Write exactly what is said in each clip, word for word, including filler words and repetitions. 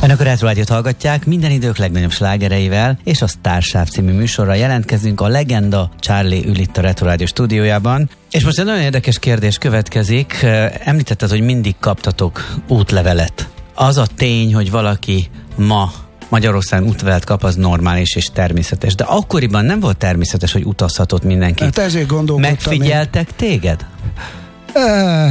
Önök a Retro Rádiót hallgatják, minden idők legnagyobb slágereivel, és a Sztársáv című műsorra jelentkezünk. A legenda Charlie ül itt a Retro Rádió stúdiójában. És most egy nagyon érdekes kérdés következik. Említetted, hogy mindig kaptatok útlevelet. Az a tény, hogy valaki ma Magyarországon útlevelet kap, az normális és természetes. De akkoriban nem volt természetes, hogy utazhatott mindenki. Hát ezért gondolkodtam. Megfigyeltek én. téged? Uh,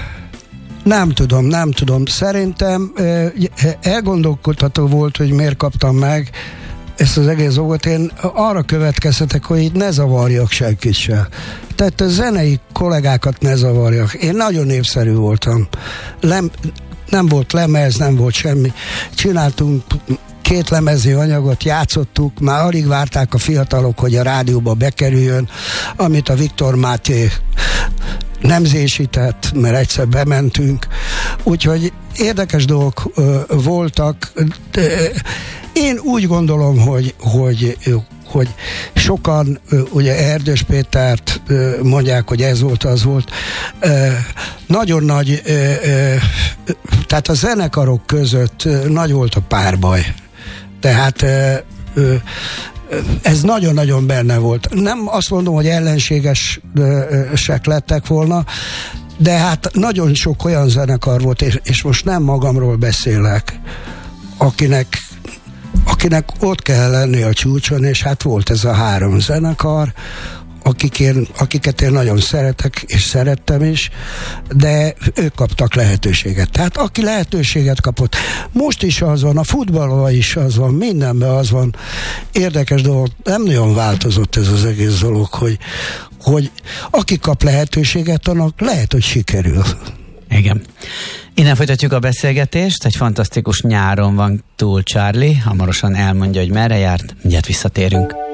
nem tudom, nem tudom. Szerintem uh, elgondolkodható volt, hogy miért kaptam meg ezt az egész dolgot. Én arra következtetek, hogy itt ne zavarjak senkit se. Tehát a zenei kollégákat ne zavarjak. Én nagyon népszerű voltam. Lem, nem volt lemez, nem volt semmi. Csináltunk két lemezi anyagot, játszottuk, már alig várták a fiatalok, hogy a rádióba bekerüljön, amit a Viktor Máté nemzésített, mert egyszer bementünk. Úgyhogy érdekes dolgok ö, voltak. De én úgy gondolom, hogy, hogy, hogy sokan, ö, ugye Erdős Pétert ö, mondják, hogy ez volt, az volt. Ö, nagyon nagy, ö, ö, tehát a zenekarok között ö, nagy volt a párbaj. Tehát ö, ö, ez nagyon-nagyon benne volt. Nem azt mondom, hogy ellenségesek lettek volna, de hát nagyon sok olyan zenekar volt, és, és most nem magamról beszélek, akinek, akinek ott kell lenni a csúcson, és hát volt ez a három zenekar, akik én, akiket én nagyon szeretek, és szerettem is, de ők kaptak lehetőséget. Tehát aki lehetőséget kapott, most is az van, a futballban is az van, mindenben az van. Érdekes dolog, nem nagyon változott ez az egész dolog, hogy, hogy aki kap lehetőséget, annak lehet, hogy sikerül. Igen. Innen folytatjuk a beszélgetést, egy fantasztikus nyáron van túl Charlie, hamarosan elmondja, hogy merre járt, mindjárt visszatérünk.